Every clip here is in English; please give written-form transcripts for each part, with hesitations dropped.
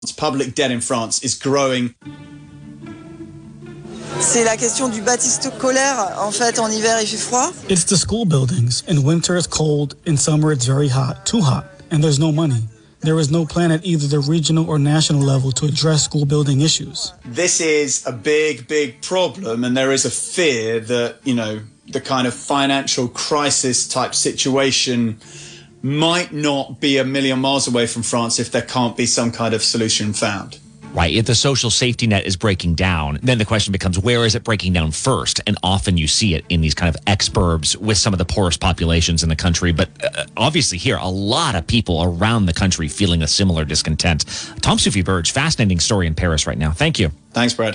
Public debt in France is growing. C'est la question du baptiste scolaire. En fait, en hiver, il fait froid. It's the school buildings. In winter, it's cold. In summer, it's very hot, too hot, and there's no money. There is no plan at either the regional or national level to address school building issues. This is a big, big problem, and there is a fear that, the kind of financial crisis type situation might not be a million miles away from France if there can't be some kind of solution found. Right. If the social safety net is breaking down, then the question becomes, where is it breaking down first? And often you see it in these kind of exurbs with some of the poorest populations in the country. But obviously here, a lot of people around the country feeling a similar discontent. Tom Soufi-Burge, fascinating story in Paris right now. Thank you. Thanks, Brad.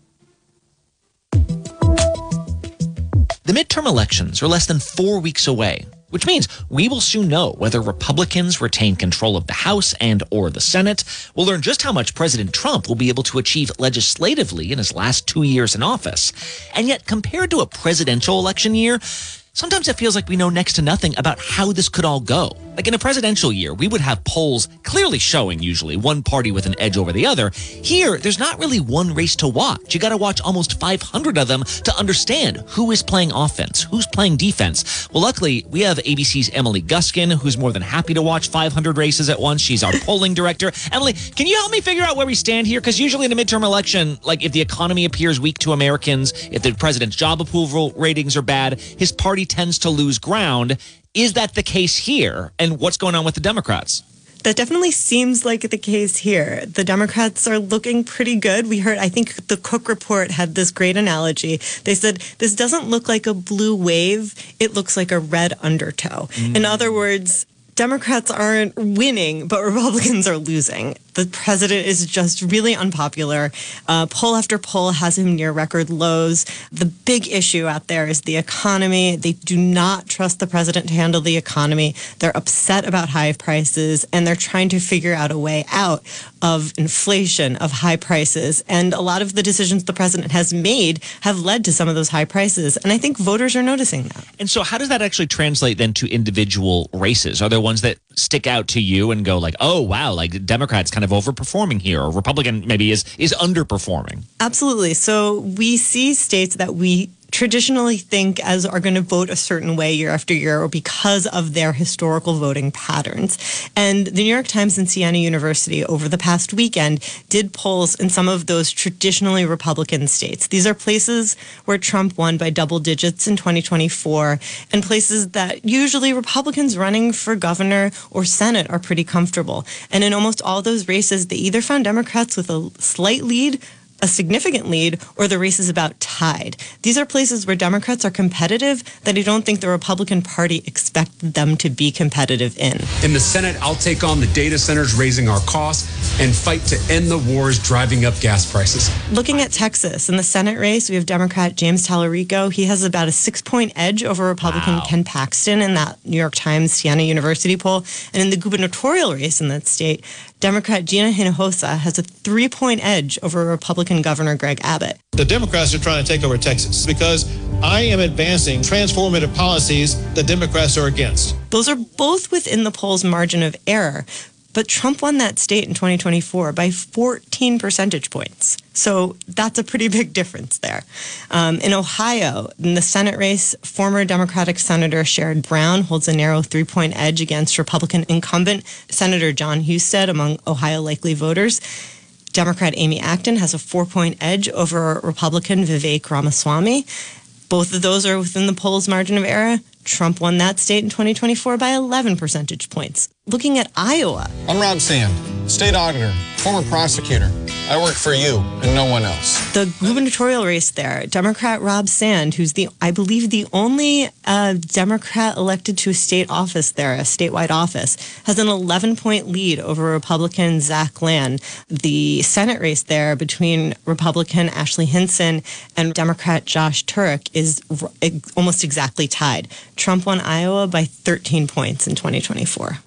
The midterm elections are less than 4 weeks away, which means we will soon know whether Republicans retain control of the House and or the Senate. We'll learn just how much President Trump will be able to achieve legislatively in his last 2 years in office. And yet, compared to a presidential election year, sometimes it feels like we know next to nothing about how this could all go. Like in a presidential year, we would have polls clearly showing usually one party with an edge over the other. Here, there's not really one race to watch. You got to watch almost 500 of them to understand who is playing offense, who's playing defense. Well, luckily, we have ABC's Emily Guskin, who's more than happy to watch 500 races at once. She's our polling director. Emily, can you help me figure out where we stand here? Because usually in a midterm election, like if the economy appears weak to Americans, if the president's job approval ratings are bad, his party tends to lose ground. Is that the case here? And what's going on with the Democrats? That definitely seems like the case here. The Democrats are looking pretty good. We heard, I think the Cook Report had this great analogy. They said, this doesn't look like a blue wave. It looks like a red undertow. In other words, Democrats aren't winning, but Republicans are losing. The president is just really unpopular. Poll after poll has him near record lows. The big issue out there is the economy. They do not trust the president to handle the economy. They're upset about high prices, and they're trying to figure out a way out of inflation, of high prices. And a lot of the decisions the president has made have led to some of those high prices. And I think voters are noticing that. And so how does that actually translate then to individual races? Are there ones that stick out to you and go like, oh, wow, like Democrats kind of overperforming here, or Republican maybe is underperforming? Absolutely. So we see states that we traditionally think as are going to vote a certain way year after year, or because of their historical voting patterns. And the New York Times and Siena University over the past weekend did polls in some of those traditionally Republican states. These are places where Trump won by double digits in 2024, and places that usually Republicans running for governor or Senate are pretty comfortable. And in almost all those races, they either found Democrats with a slight lead, a significant lead, or the race is about tied. These are places where Democrats are competitive that I don't think the Republican Party expected them to be competitive in. In the Senate, I'll take on the data centers raising our costs and fight to end the wars driving up gas prices. Looking at Texas, in the Senate race, we have Democrat James Tallarico. He has about a 6-point edge over Republican Ken Paxton in that New York Times Siena University poll. And in the gubernatorial race in that state, Democrat Gina Hinojosa has a 3-point edge over Republican Governor Greg Abbott. The Democrats are trying to take over Texas because I am advancing transformative policies that Democrats are against. Those are both within the poll's margin of error, but Trump won that state in 2024 by 14 percentage points. So that's a pretty big difference there. In Ohio, in the Senate race, former Democratic Senator Sherrod Brown holds a narrow 3-point edge against Republican incumbent Senator John Husted among Ohio likely voters. Democrat Amy Acton has a 4-point edge over Republican Vivek Ramaswamy. Both of those are within the poll's margin of error. Trump won that state in 2024 by 11 percentage points. Looking at Iowa. I'm Rob Sand, state auditor, former prosecutor. I work for you and no one else. The gubernatorial race there, Democrat Rob Sand, who's I believe the only Democrat elected to a state office there, a statewide office, has an 11-point lead over Republican Zach Lan. The Senate race there between Republican Ashley Hinson and Democrat Josh Turek is almost exactly tied. Trump won Iowa by 13 points in 2024.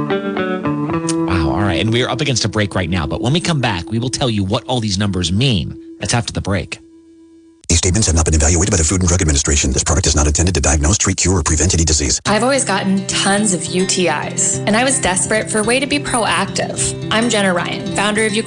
Wow, all right. And we're up against a break right now. But when we come back, we will tell you what all these numbers mean. That's after the break. These statements have not been evaluated by the Food and Drug Administration. This product is not intended to diagnose, treat, cure, or prevent any disease. I've always gotten tons of UTIs, and I was desperate for a way to be proactive. I'm Jenna Ryan, founder of